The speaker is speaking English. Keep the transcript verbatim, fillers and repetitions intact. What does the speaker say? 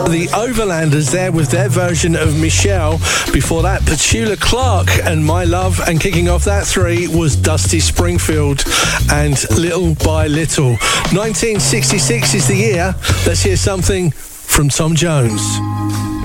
The Overlanders there with their version of Michelle. Before that, Petula Clark and My Love. And kicking off that three was Dusty Springfield and Little by Little. nineteen sixty-six is the year. Let's hear something from Tom Jones.